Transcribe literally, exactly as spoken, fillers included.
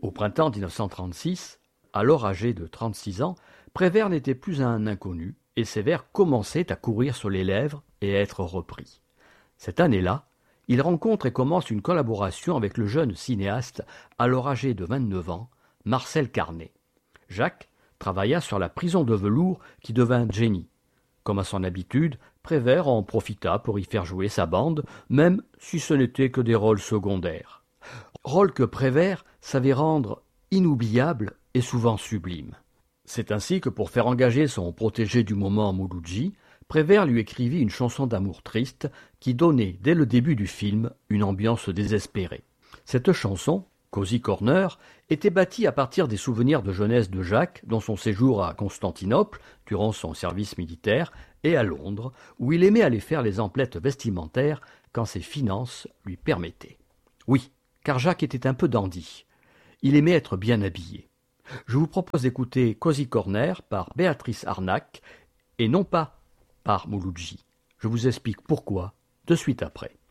Au printemps mille neuf cent trente-six, alors âgé de trente-six ans, Prévert n'était plus un inconnu et ses vers commençaient à courir sur les lèvres et à être repris. Cette année-là, il rencontre et commence une collaboration avec le jeune cinéaste, alors âgé de vingt-neuf ans, Marcel Carné. Jacques travailla sur La prison de velours qui devint Jenny. Comme à son habitude, Prévert en profita pour y faire jouer sa bande, même si ce n'était que des rôles secondaires. Rôles que Prévert savait rendre inoubliables et souvent sublimes. C'est ainsi que pour faire engager son protégé du moment Mouloudji, Prévert lui écrivit une chanson d'amour triste qui donnait dès le début du film une ambiance désespérée. Cette chanson, Cozy Corner, était bâtie à partir des souvenirs de jeunesse de Jacques dans son séjour à Constantinople, durant son service militaire, et à Londres, où il aimait aller faire les emplettes vestimentaires quand ses finances lui permettaient. Oui, car Jacques était un peu dandy. Il aimait être bien habillé. Je vous propose d'écouter Cozy Corner par Béatrice Arnac, et non pas par Mouloudji. Je vous explique pourquoi de suite après.